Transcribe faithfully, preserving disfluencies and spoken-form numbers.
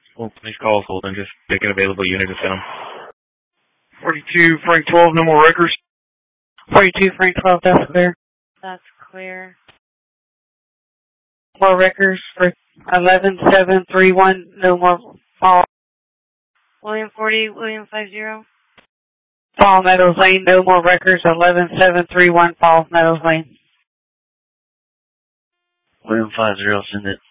Well, please call hold and just pick an available unit to send them. forty-two, Frank twelve, no more records. forty-two, Frank twelve, that's clear. That's clear. More records for eleven seven three one, no more fall. William forty, William five zero. Fall Meadows Lane, no more records, eleven seven three one, Fall Meadows Lane. William five zero, send it.